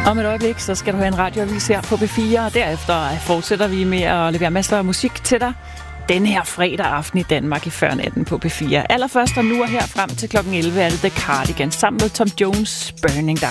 Om et øjeblik, så skal du have en radioavis her på B4, og derefter fortsætter vi med at levere masser af musik til dig den her fredag aften i Danmark i før natten på B4. Allerførst og nu og her frem til klokken 11 er det The Cardigans sammen med Tom Jones, Burning Down.